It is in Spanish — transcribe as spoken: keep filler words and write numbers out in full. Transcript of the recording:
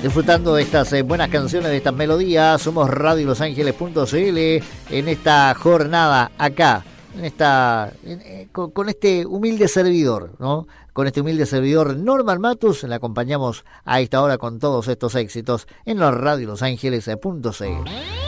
disfrutando de estas eh, buenas canciones, de estas melodías. Somos radio los ángeles punto c l en esta jornada acá, en esta en, eh, con, con este humilde servidor, ¿no? Con este humilde servidor Norman Matus, le acompañamos a esta hora con todos estos éxitos en la radio los ángeles punto c l.